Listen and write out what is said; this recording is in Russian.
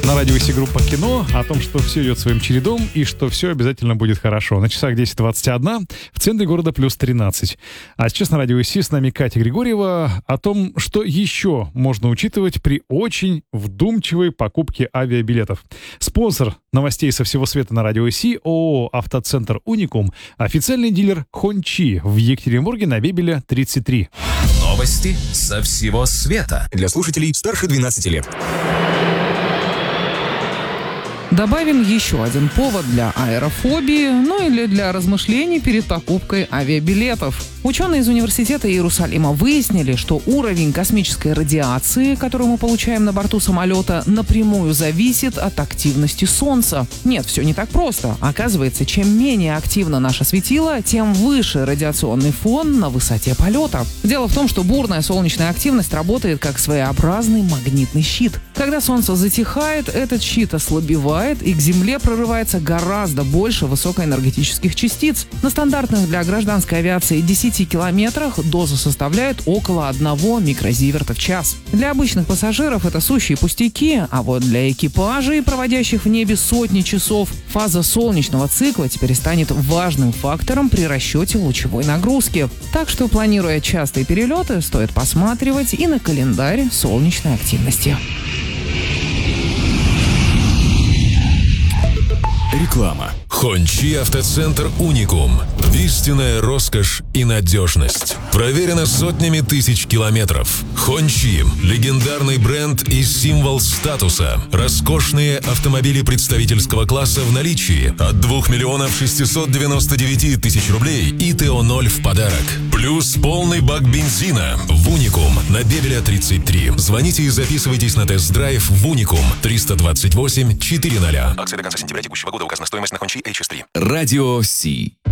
На радио «Си» группа «Кино» о том, что все идет своим чередом и что все обязательно будет хорошо. На часах 10:21, в центре города плюс 13. А сейчас на радио «Си» с нами Катя Григорьева о том, что еще можно учитывать при очень вдумчивой покупке авиабилетов. Спонсор новостей со всего света на радио «Си» ООО «Автоцентр Уникум», официальный дилер Хончи в Екатеринбурге на Бебеля 33. Новости со всего света для слушателей старше 12 лет. Добавим еще один повод для аэрофобии, ну или для размышлений перед покупкой авиабилетов. Ученые из университета Иерусалима выяснили, что уровень космической радиации, которую мы получаем на борту самолета, напрямую зависит от активности Солнца. Нет, все не так просто. Оказывается, чем менее активно наше светило, тем выше радиационный фон на высоте полета. Дело в том, что бурная солнечная активность работает как своеобразный магнитный щит. Когда Солнце затихает, этот щит ослабевает, и к Земле прорывается гораздо больше высокоэнергетических частиц. На стандартных для гражданской авиации 10 километрах доза составляет около 1 микрозиверта в час. Для обычных пассажиров это сущие пустяки, а вот для экипажей, проводящих в небе сотни часов, фаза солнечного цикла теперь станет важным фактором при расчете лучевой нагрузки. Так что, планируя частые перелеты, стоит посматривать и на календарь солнечной активности. Реклама. Хончи автоцентр «Уникум». Истинная роскошь и надежность. Проверено сотнями тысяч километров. Хончи – легендарный бренд и символ статуса. Роскошные автомобили представительского класса в наличии. От 2 699 000 рублей и ТО-0 в подарок. Плюс полный бак бензина в «Уникум» на Бебеля 33. Звоните и записывайтесь на тест-драйв в «Уникум» 328 400. Акция до конца сентября текущего года. Указана стоимость на Хончи HS3. Радио «Си».